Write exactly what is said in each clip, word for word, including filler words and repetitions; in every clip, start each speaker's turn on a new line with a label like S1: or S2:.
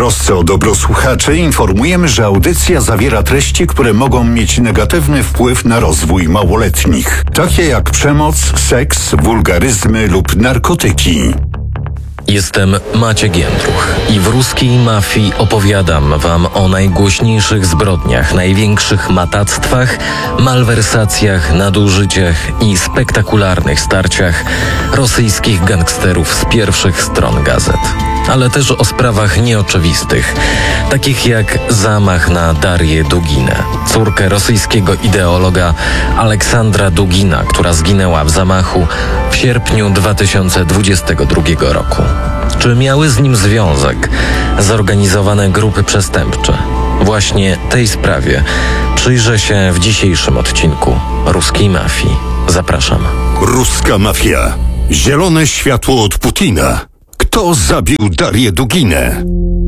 S1: trosce o dobro słuchaczy informujemy, że audycja zawiera treści, które mogą mieć negatywny wpływ na rozwój małoletnich, takie jak przemoc, seks, wulgaryzmy lub narkotyki.
S2: Jestem Maciek Jędruch i w ruskiej mafii opowiadam wam o najgłośniejszych zbrodniach, największych matactwach, malwersacjach, nadużyciach i spektakularnych starciach rosyjskich gangsterów z pierwszych stron gazet. Ale też o sprawach nieoczywistych, takich jak zamach na Darię Duginę, córkę rosyjskiego ideologa Aleksandra Dugina, która zginęła w zamachu w sierpniu dwa tysiące dwudziestego drugiego roku. Czy miały z nim związek zorganizowane grupy przestępcze? Właśnie tej sprawie przyjrzę się w dzisiejszym odcinku Ruskiej Mafii. Zapraszam.
S1: Ruska mafia. Zielone światło od Putina. Kto zabił Darię Duginę?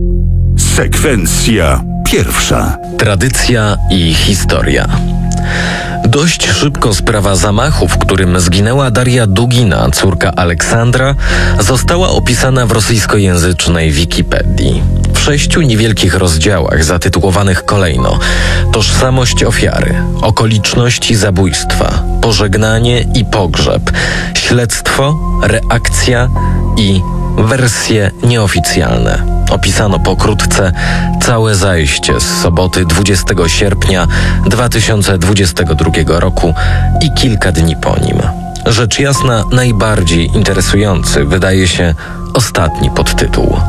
S1: Sekwencja pierwsza.
S2: Tradycja i historia. Dość szybko sprawa zamachu, w którym zginęła Daria Dugina, córka Aleksandra, została opisana w rosyjskojęzycznej Wikipedii. W sześciu niewielkich rozdziałach zatytułowanych kolejno tożsamość ofiary, okoliczności zabójstwa, pożegnanie i pogrzeb, śledztwo, reakcja i wersje nieoficjalne. Opisano pokrótce całe zajście z soboty dwudziestego sierpnia dwa tysiące dwudziestego drugiego roku i kilka dni po nim. Rzecz jasna, najbardziej interesujący wydaje się ostatni podtytuł.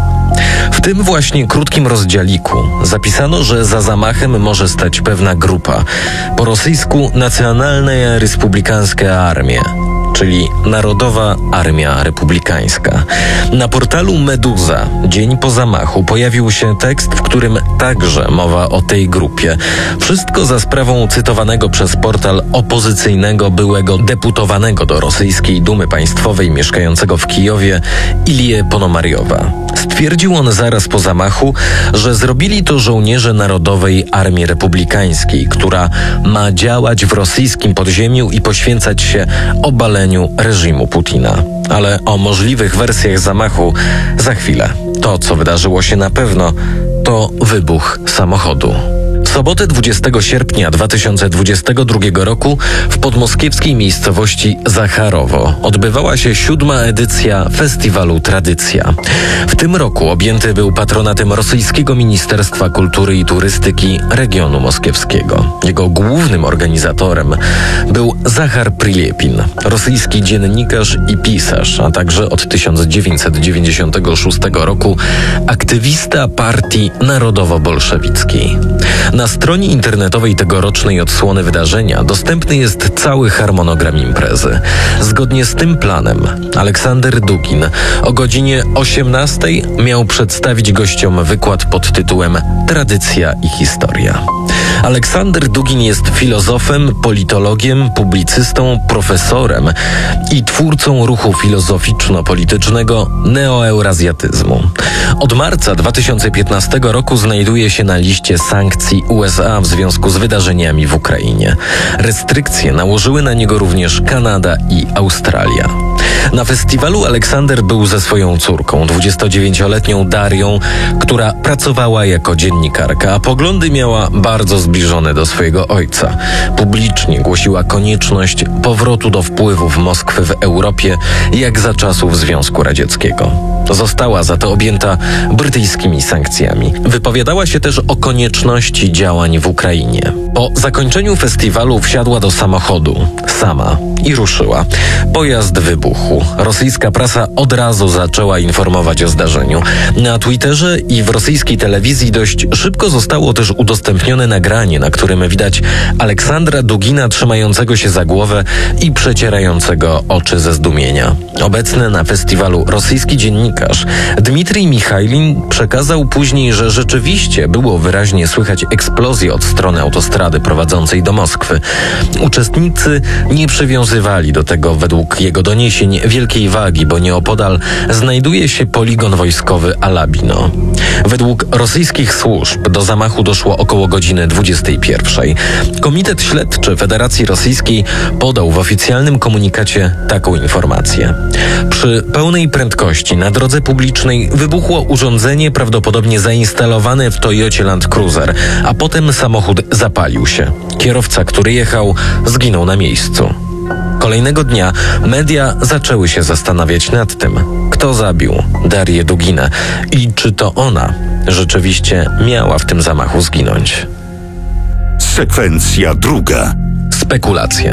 S2: W tym właśnie krótkim rozdzialiku zapisano, że za zamachem może stać pewna grupa, po rosyjsku Nacjonalna Republikanska Armia, czyli Narodowa Armia Republikańska. Na portalu Meduza dzień po zamachu pojawił się tekst, w którym także mowa o tej grupie. Wszystko za sprawą cytowanego przez portal opozycyjnego byłego deputowanego do rosyjskiej Dumy Państwowej mieszkającego w Kijowie Ilię Ponomariowa. Stwierdził on zaraz po zamachu, że zrobili to żołnierze Narodowej Armii Republikańskiej, która ma działać w rosyjskim podziemiu i poświęcać się obaleniu reżimu Putina. Ale o możliwych wersjach zamachu za chwilę. To, co wydarzyło się na pewno, to wybuch samochodu. W sobotę dwudziestego sierpnia dwa tysiące dwudziestego drugiego roku w podmoskiewskiej miejscowości Zacharowo odbywała się siódma edycja festiwalu Tradycja. W tym roku objęty był patronatem rosyjskiego Ministerstwa Kultury i Turystyki regionu moskiewskiego. Jego głównym organizatorem był Zachar Prilepin, rosyjski dziennikarz i pisarz, a także od tysiąc dziewięćset dziewięćdziesiątego szóstego roku aktywista partii narodowo-bolszewickiej. Na stronie internetowej tegorocznej odsłony wydarzenia dostępny jest cały harmonogram imprezy. Zgodnie z tym planem Aleksander Dugin o godzinie osiemnastej miał przedstawić gościom wykład pod tytułem Tradycja i historia. Aleksander Dugin jest filozofem, politologiem, publicystą, profesorem i twórcą ruchu filozoficzno-politycznego neoeurazjatyzmu. Od marca dwa tysiące piętnastego roku znajduje się na liście sankcji U S A w związku z wydarzeniami w Ukrainie. Restrykcje nałożyły na niego również Kanada i Australia. Na festiwalu Aleksander był ze swoją córką, dwudziestodziewięcioletnią Darią, która pracowała jako dziennikarka, a poglądy miała bardzo zbliżone do swojego ojca. Publicznie głosiła konieczność powrotu do wpływów Moskwy w Europie, jak za czasów Związku Radzieckiego. Została za to objęta brytyjskimi sankcjami. Wypowiadała się też o konieczności działań w Ukrainie. Po zakończeniu festiwalu wsiadła do samochodu, sama, i ruszyła. Pojazd wybuchł. Rosyjska prasa od razu zaczęła informować o zdarzeniu. Na Twitterze i w rosyjskiej telewizji dość szybko zostało też udostępnione nagranie, na którym widać Aleksandra Dugina trzymającego się za głowę i przecierającego oczy ze zdumienia. Obecny na festiwalu rosyjski dziennikarz Dmitrij Michajlin przekazał później, że rzeczywiście było wyraźnie słychać eksplozję od strony autostrady prowadzącej do Moskwy. Uczestnicy nie przywiązywali do tego, według jego doniesień, stopień wielkiej wagi, bo nieopodal znajduje się poligon wojskowy Alabino. Według rosyjskich służb do zamachu doszło około godziny dwudziestej pierwszej. Komitet Śledczy Federacji Rosyjskiej podał w oficjalnym komunikacie taką informację. Przy pełnej prędkości na drodze publicznej wybuchło urządzenie prawdopodobnie zainstalowane w Toyocie Land Cruiser, a potem samochód zapalił się. Kierowca, który jechał, zginął na miejscu. Kolejnego dnia media zaczęły się zastanawiać nad tym, kto zabił Darię Duginę i czy to ona rzeczywiście miała w tym zamachu zginąć.
S1: Sekwencja druga.
S2: Spekulacje.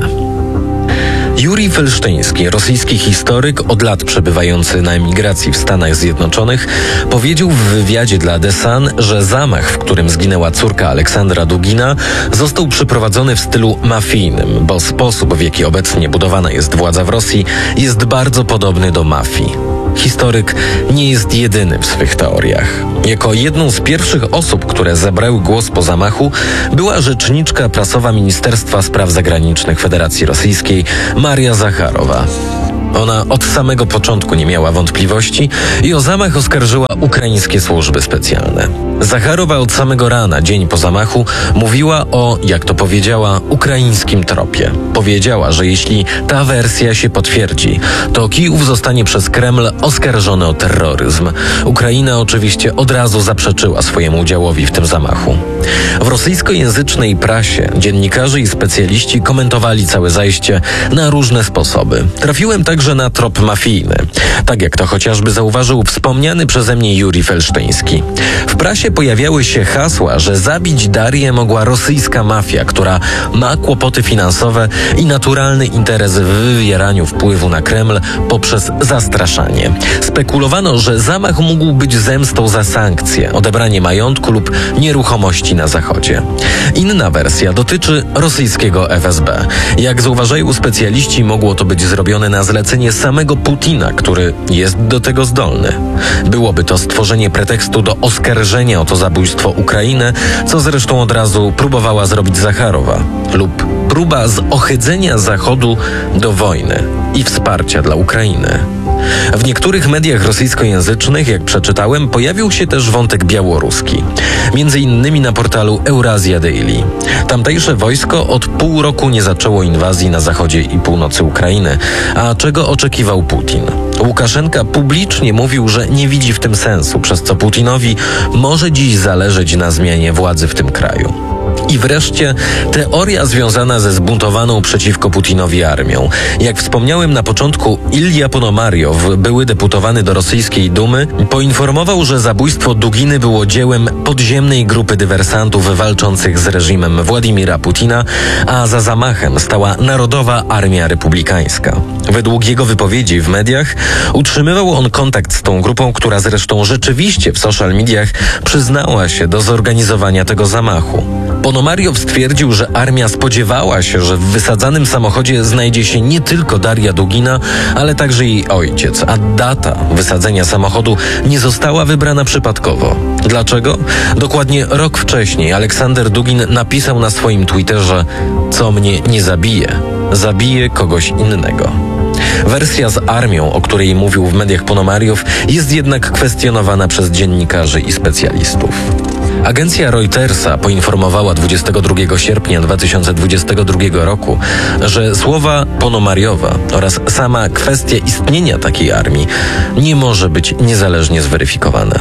S2: Jurij Felsztyński, rosyjski historyk od lat przebywający na emigracji w Stanach Zjednoczonych, powiedział w wywiadzie dla The Sun, że zamach, w którym zginęła córka Aleksandra Dugina, został przeprowadzony w stylu mafijnym, bo sposób, w jaki obecnie budowana jest władza w Rosji, jest bardzo podobny do mafii. Historyk nie jest jedyny w swych teoriach. Jako jedną z pierwszych osób, które zabrały głos po zamachu, była rzeczniczka prasowa Ministerstwa Spraw Zagranicznych Federacji Rosyjskiej Maria Zacharowa. Ona od samego początku nie miała wątpliwości i o zamach oskarżyła ukraińskie służby specjalne. Zacharowa od samego rana, dzień po zamachu, mówiła o, jak to powiedziała, ukraińskim tropie. Powiedziała, że jeśli ta wersja się potwierdzi, to Kijów zostanie przez Kreml oskarżony o terroryzm. Ukraina oczywiście od razu zaprzeczyła swojemu udziałowi w tym zamachu. W rosyjskojęzycznej prasie dziennikarze i specjaliści komentowali całe zajście na różne sposoby. Trafiłem także na trop mafijny, tak jak to chociażby zauważył wspomniany przeze mnie Jurij Felsztyński. W prasie pojawiały się hasła, że zabić Darię mogła rosyjska mafia, która ma kłopoty finansowe i naturalny interes w wywieraniu wpływu na Kreml poprzez zastraszanie. Spekulowano, że zamach mógł być zemstą za sankcje, odebranie majątku lub nieruchomości na Zachodzie. Inna wersja dotyczy rosyjskiego F S B. Jak zauważają specjaliści, mogło to być zrobione na zlecenie samego Putina, który jest do tego zdolny. Byłoby to stworzenie pretekstu do oskarżenia o to zabójstwo Ukrainy, co zresztą od razu próbowała zrobić Zacharowa, lub próba zohydzenia Zachodu do wojny i wsparcia dla Ukrainy. W niektórych mediach rosyjskojęzycznych, jak przeczytałem, pojawił się też wątek białoruski. Między innymi na portalu Eurasia Daily. Tamtejsze wojsko od pół roku nie zaczęło inwazji na zachodzie i północy Ukrainy. A czego oczekiwał Putin? Łukaszenka publicznie mówił, że nie widzi w tym sensu, przez co Putinowi może dziś zależeć na zmianie władzy w tym kraju. I wreszcie teoria związana ze zbuntowaną przeciwko Putinowi armią. Jak wspomniałem na początku, Ilja Ponomariow, były deputowany do rosyjskiej Dumy, poinformował, że zabójstwo Duginy było dziełem podziemnej grupy dywersantów walczących z reżimem Władimira Putina, a za zamachem stała Narodowa Armia Republikańska. Według jego wypowiedzi w mediach utrzymywał on kontakt z tą grupą, która zresztą rzeczywiście w social mediach przyznała się do zorganizowania tego zamachu. Ponomariow stwierdził, że armia spodziewała się, że w wysadzanym samochodzie znajdzie się nie tylko Daria Dugina, ale także jej ojciec, a data wysadzenia samochodu nie została wybrana przypadkowo. Dlaczego? Dokładnie rok wcześniej Aleksander Dugin napisał na swoim Twitterze: co mnie nie zabije, zabije kogoś innego. Wersja z armią, o której mówił w mediach Ponomariow, jest jednak kwestionowana przez dziennikarzy i specjalistów. Agencja Reutersa poinformowała dwudziestego drugiego sierpnia dwa tysiące dwudziestego drugiego roku, że słowa Ponomariowa oraz sama kwestia istnienia takiej armii nie może być niezależnie zweryfikowana.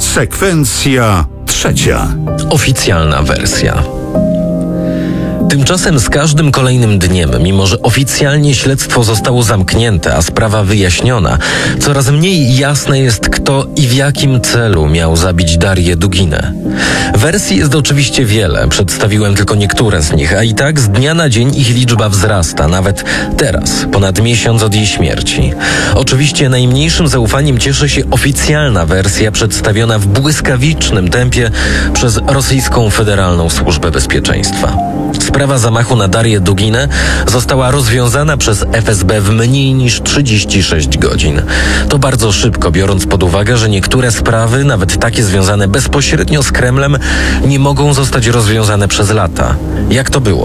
S1: Sekwencja trzecia.
S2: Oficjalna wersja. Tymczasem z każdym kolejnym dniem, mimo że oficjalnie śledztwo zostało zamknięte, a sprawa wyjaśniona, coraz mniej jasne jest, kto i w jakim celu miał zabić Darię Duginę. Wersji jest oczywiście wiele, przedstawiłem tylko niektóre z nich, a i tak z dnia na dzień ich liczba wzrasta, nawet teraz, ponad miesiąc od jej śmierci. Oczywiście najmniejszym zaufaniem cieszy się oficjalna wersja przedstawiona w błyskawicznym tempie przez rosyjską Federalną Służbę Bezpieczeństwa. Sprawa zamachu na Darię Duginę została rozwiązana przez F S B w mniej niż trzydzieści sześć godzin. To bardzo szybko, biorąc pod uwagę, że niektóre sprawy, nawet takie związane bezpośrednio z Kremlem, nie mogą zostać rozwiązane przez lata. Jak to było?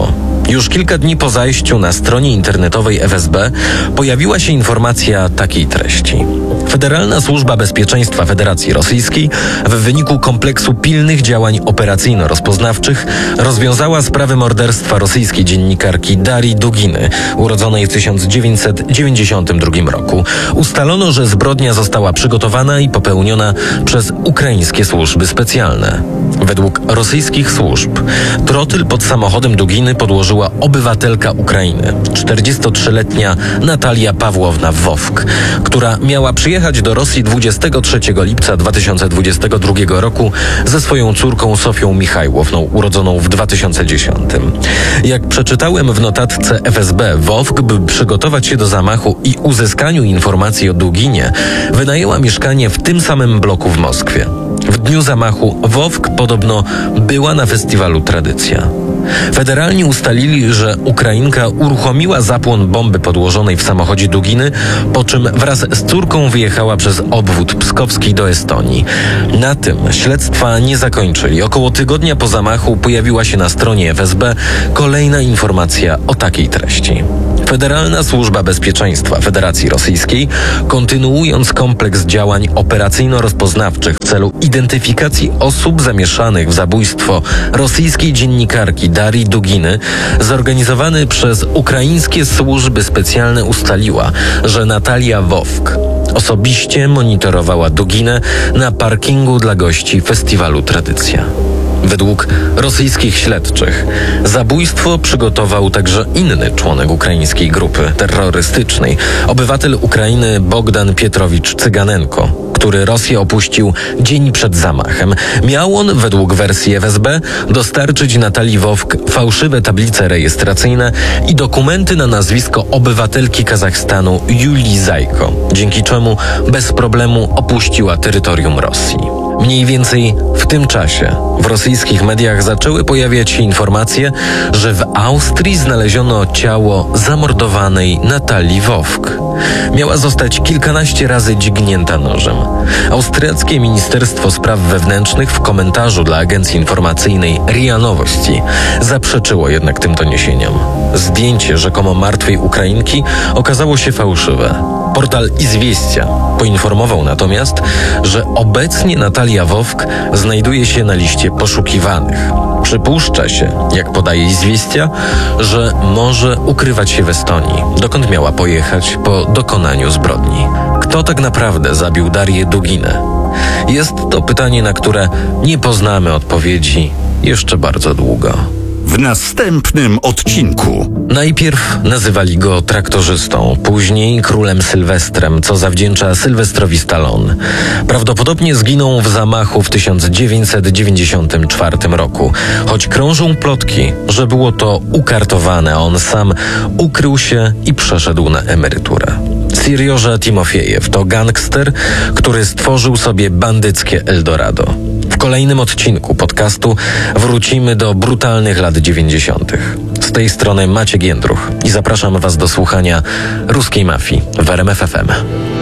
S2: Już kilka dni po zajściu na stronie internetowej F S B pojawiła się informacja takiej treści. Federalna Służba Bezpieczeństwa Federacji Rosyjskiej w wyniku kompleksu pilnych działań operacyjno-rozpoznawczych rozwiązała sprawę morderstwa rosyjskiej dziennikarki Darii Duginy, urodzonej w tysiąc dziewięćset dziewięćdziesiątym drugim roku. Ustalono, że zbrodnia została przygotowana i popełniona przez ukraińskie służby specjalne. Według rosyjskich służb trotyl pod samochodem Duginy podłożyła obywatelka Ukrainy, czterdziestotrzyletnia Natalia Pawłowna Wowk, która miała przyjechać do Rosji dwudziestego trzeciego lipca dwa tysiące dwudziestego drugiego roku ze swoją córką Sofią Michajłowną, urodzoną w dwa tysiące dziesiątym. Jak przeczytałem w notatce F S B, Wowk, by przygotować się do zamachu i uzyskaniu informacji o Duginie, wynajęła mieszkanie w tym samym bloku w Moskwie. W dniu zamachu Wowk podobno była na festiwalu Tradycja. Federalni ustalili, że Ukrainka uruchomiła zapłon bomby podłożonej w samochodzie Duginy, po czym wraz z córką wyjechała przez obwód pskowski do Estonii. Na tym śledztwa nie zakończyli. Około tygodnia po zamachu pojawiła się na stronie F S B kolejna informacja o takiej treści. Federalna Służba Bezpieczeństwa Federacji Rosyjskiej, kontynuując kompleks działań operacyjno-rozpoznawczych w celu identyfikacji osób zamieszanych w zabójstwo rosyjskiej dziennikarki Darii Duginy, zorganizowany przez ukraińskie służby specjalne, ustaliła, że Natalia Wowk osobiście monitorowała Duginę na parkingu dla gości festiwalu Tradycja. Według rosyjskich śledczych zabójstwo przygotował także inny członek ukraińskiej grupy terrorystycznej, obywatel Ukrainy Bogdan Pietrowicz Cyganenko, który Rosję opuścił dzień przed zamachem. Miał on, według wersji F S B, dostarczyć Natalii Wowk fałszywe tablice rejestracyjne i dokumenty na nazwisko obywatelki Kazachstanu Julii Zajko, dzięki czemu bez problemu opuściła terytorium Rosji. Mniej więcej w tym czasie w rosyjskich mediach zaczęły pojawiać się informacje, że w Austrii znaleziono ciało zamordowanej Natalii Wowk. Miała zostać kilkanaście razy dźgnięta nożem. Austriackie Ministerstwo Spraw Wewnętrznych w komentarzu dla agencji informacyjnej R I A Nowości zaprzeczyło jednak tym doniesieniom. Zdjęcie rzekomo martwej Ukrainki okazało się fałszywe. Portal Izwiestia poinformował natomiast, że obecnie Natalia Wowk znajduje się na liście poszukiwanych. Przypuszcza się, jak podaje Izwiestia, że może ukrywać się w Estonii, dokąd miała pojechać po dokonaniu zbrodni. Kto tak naprawdę zabił Darię Duginę? Jest to pytanie, na które nie poznamy odpowiedzi jeszcze bardzo długo.
S1: W następnym odcinku.
S2: Najpierw nazywali go traktorzystą, później królem Sylwestrem, co zawdzięcza Sylwestrowi Stallone. Prawdopodobnie zginął w zamachu w tysiąc dziewięćset dziewięćdziesiątym czwartym roku, choć krążą plotki, że było to ukartowane, a on sam ukrył się i przeszedł na emeryturę. Sirioża Timofiejew to gangster, który stworzył sobie bandyckie Eldorado. W kolejnym odcinku podcastu wrócimy do brutalnych lat dziewięćdziesiątych. Z tej strony Maciek Jędruch i zapraszam Was do słuchania Ruskiej Mafii w R M F F M.